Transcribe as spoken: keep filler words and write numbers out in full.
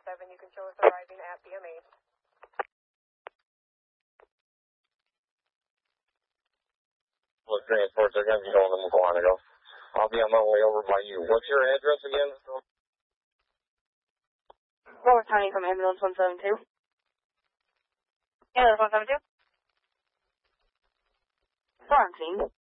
seven, you can show us arriving at B M eight. Look, transport, they're going to be going to Mukwonago. I'll be on my way over by you. What's your address again? Lower County from ambulance one seven two. Ambulance one seven two. Quarantine.